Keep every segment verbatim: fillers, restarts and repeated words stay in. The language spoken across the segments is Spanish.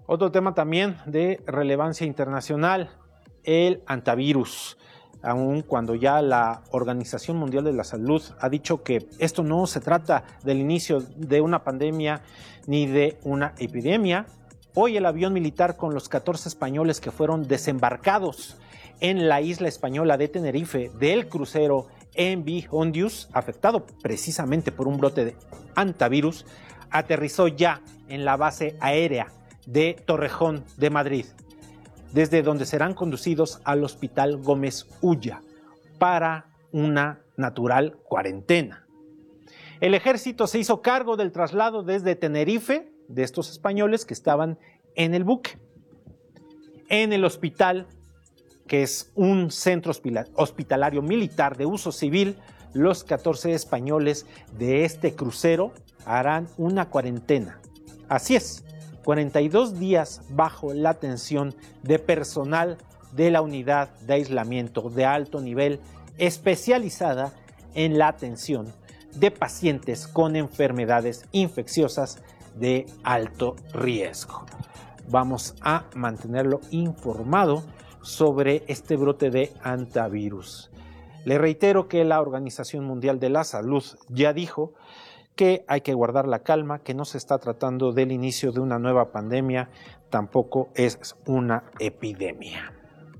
Otro tema también de relevancia internacional, el antivirus. Aun cuando ya la Organización Mundial de la Salud ha dicho que esto no se trata del inicio de una pandemia ni de una epidemia, hoy el avión militar con los catorce españoles que fueron desembarcados en la isla española de Tenerife del crucero M V Hondius, afectado precisamente por un brote de antivirus, aterrizó ya en la base aérea de Torrejón de Madrid, desde donde serán conducidos al Hospital Gómez Ulla para una natural cuarentena. El ejército se hizo cargo del traslado desde Tenerife de estos españoles que estaban en el buque. En el hospital, que es un centro hospitalario militar de uso civil, los catorce españoles de este crucero harán una cuarentena. Así es, cuarenta y dos días bajo la atención de personal de la unidad de aislamiento de alto nivel especializada en la atención de pacientes con enfermedades infecciosas de alto riesgo. Vamos a mantenerlo informado sobre este brote de antivirus. Le reitero que la Organización Mundial de la Salud ya dijo que hay que guardar la calma, que no se está tratando del inicio de una nueva pandemia, tampoco es una epidemia.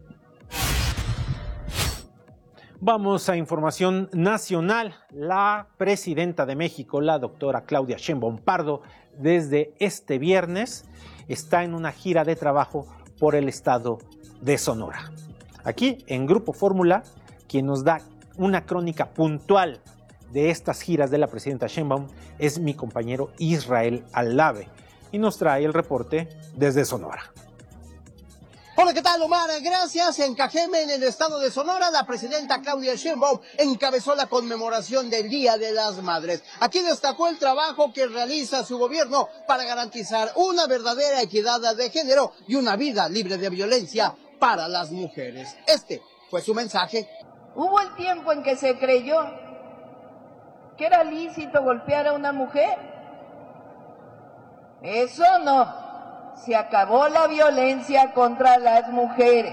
Vamos a información nacional. La presidenta de México, la doctora Claudia Sheinbaum Pardo, desde este viernes está en una gira de trabajo por el estado de Sonora. Aquí en Grupo Fórmula, quien nos da una crónica puntual de estas giras de la presidenta Sheinbaum es mi compañero Israel Aldave y nos trae el reporte desde Sonora. Hola, ¿qué tal, Omar? Gracias. En Cajeme, en el estado de Sonora, la presidenta Claudia Sheinbaum encabezó la conmemoración del Día de las Madres. Aquí destacó el trabajo que realiza su gobierno para garantizar una verdadera equidad de género y una vida libre de violencia para las mujeres. Este fue su mensaje. Hubo el tiempo en que se creyó que era lícito golpear a una mujer. Eso no. Se acabó la violencia contra las mujeres.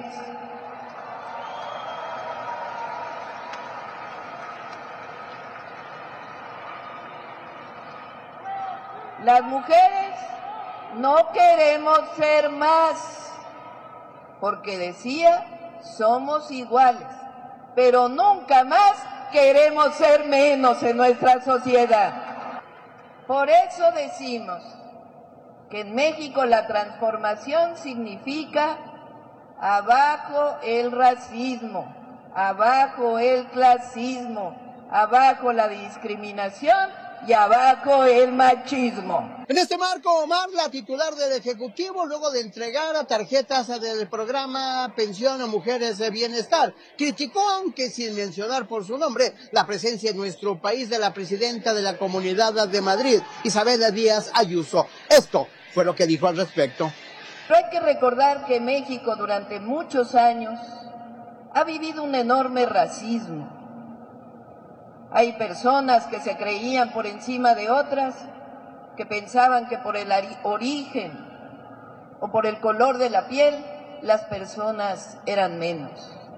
Las mujeres no queremos ser más, porque decía, somos iguales, pero nunca más queremos ser menos en nuestra sociedad. Por eso decimos que en México la transformación significa abajo el racismo, abajo el clasismo, abajo la discriminación y abajo el machismo. En este marco, Omar, la titular del Ejecutivo, luego de entregar tarjetas del programa Pensión a Mujeres de Bienestar, criticó, aunque sin mencionar por su nombre, la presencia en nuestro país de la presidenta de la Comunidad de Madrid, Isabel Díaz Ayuso. Esto fue lo que dijo al respecto. Pero hay que recordar que México durante muchos años ha vivido un enorme racismo. Hay personas que se creían por encima de otras, que pensaban que por el origen o por el color de la piel las personas eran menos.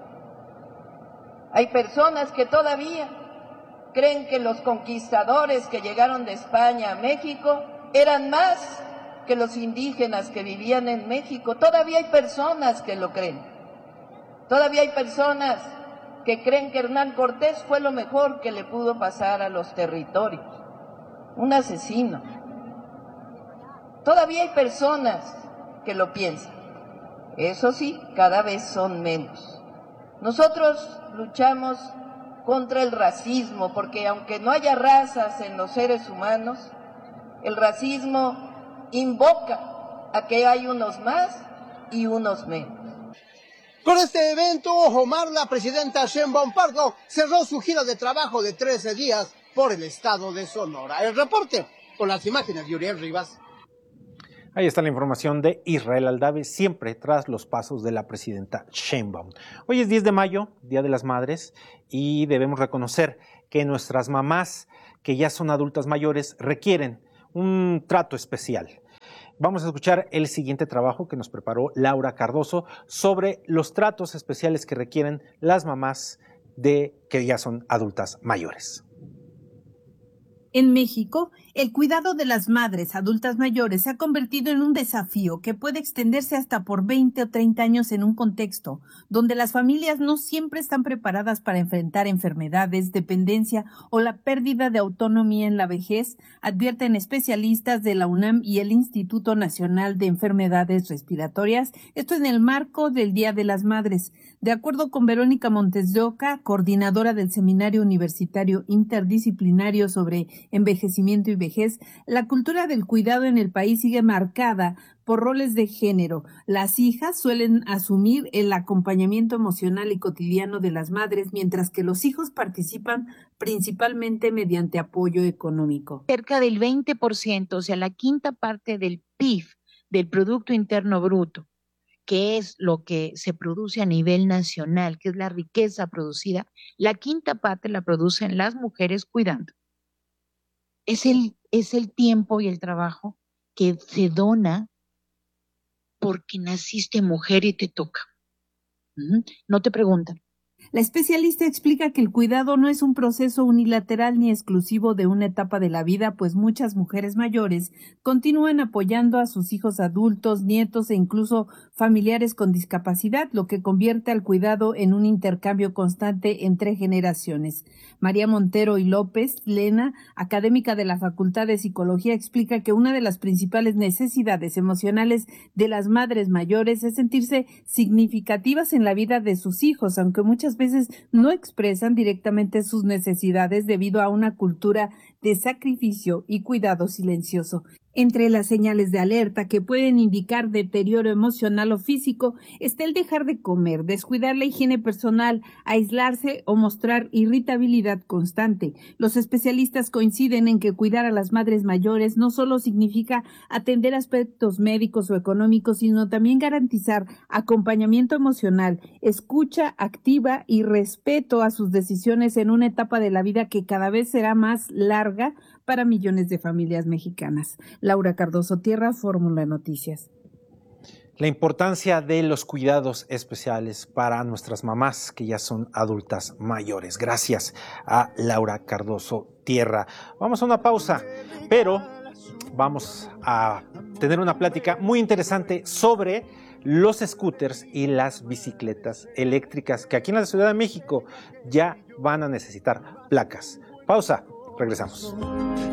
Hay personas que todavía creen que los conquistadores que llegaron de España a México eran más que los indígenas que vivían en México. Todavía hay personas que lo creen. Todavía hay personas que creen que Hernán Cortés fue lo mejor que le pudo pasar a los territorios. Un asesino. Todavía hay personas que lo piensan. Eso sí, cada vez son menos. Nosotros luchamos contra el racismo, porque aunque no haya razas en los seres humanos, el racismo invoca a que hay unos más y unos menos. Con este evento, Omar, la presidenta Sheinbaum Pardo cerró su gira de trabajo de trece días por el estado de Sonora. El reporte con las imágenes de Uriel Rivas. Ahí está la información de Israel Aldave, siempre tras los pasos de la presidenta Sheinbaum. Hoy es diez de mayo, Día de las Madres, y debemos reconocer que nuestras mamás, que ya son adultas mayores, requieren un trato especial. vamos a escuchar el siguiente trabajo que nos preparó Laura Cardoso sobre los tratos especiales que requieren las mamás de que ya son adultas mayores. En México, el cuidado de las madres adultas mayores se ha convertido en un desafío que puede extenderse hasta por veinte o treinta años en un contexto donde las familias no siempre están preparadas para enfrentar enfermedades, dependencia o la pérdida de autonomía en la vejez, advierten especialistas de la UNAM y el Instituto Nacional de Enfermedades Respiratorias, esto en el marco del Día de las Madres. De acuerdo con Verónica Montes de Oca, coordinadora del Seminario Universitario Interdisciplinario sobre Envejecimiento y Vejez, la cultura del cuidado en el país sigue marcada por roles de género. Las hijas suelen asumir el acompañamiento emocional y cotidiano de las madres, mientras que los hijos participan principalmente mediante apoyo económico. Cerca del veinte por ciento, o sea, la quinta parte del P I B, del Producto Interno Bruto, que es lo que se produce a nivel nacional, que es la riqueza producida, la quinta parte la producen las mujeres cuidando. Es el, es el tiempo y el trabajo que se dona porque naciste mujer y te toca. ¿Mm? No te preguntan. La especialista explica que el cuidado no es un proceso unilateral ni exclusivo de una etapa de la vida, pues muchas mujeres mayores continúan apoyando a sus hijos adultos, nietos e incluso familiares con discapacidad, lo que convierte al cuidado en un intercambio constante entre generaciones. María Montero y López Lena, académica de la Facultad de Psicología, explica que una de las principales necesidades emocionales de las madres mayores es sentirse significativas en la vida de sus hijos, aunque muchas veces no expresan directamente sus necesidades debido a una cultura de sacrificio y cuidado silencioso. Entre las señales de alerta que pueden indicar deterioro emocional o físico está el dejar de comer, descuidar la higiene personal, aislarse o mostrar irritabilidad constante. Los especialistas coinciden en que cuidar a las madres mayores no solo significa atender aspectos médicos o económicos, sino también garantizar acompañamiento emocional, escucha activa y respeto a sus decisiones en una etapa de la vida que cada vez será más larga para millones de familias mexicanas. Laura Cardoso Tierra, Fórmula Noticias. La importancia de los cuidados especiales para nuestras mamás que ya son adultas mayores. Gracias a Laura Cardoso Tierra. Vamos a una pausa, pero vamos a tener una plática muy interesante sobre los scooters y las bicicletas eléctricas que aquí en la Ciudad de México ya van a necesitar placas. Pausa, regresamos.